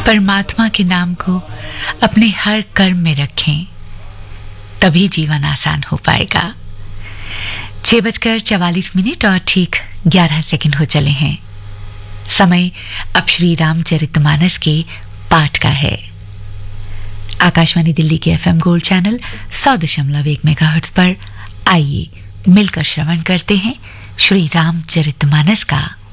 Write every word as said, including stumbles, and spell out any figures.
परमात्मा के नाम को अपने हर कर्म में रखें, तभी जीवन आसान हो पाएगा। छह बजकर चवालीस मिनट और ठीक ग्यारह सेकंड हो चले हैं। समय अब श्री रामचरितमानस के पाठ का है। आकाशवाणी दिल्ली के एफएम गोल्ड चैनल सौ दशमलव एक मेगाहर्ट्ज पर आइए मिलकर श्रवण करते हैं श्री रामचरितमानस का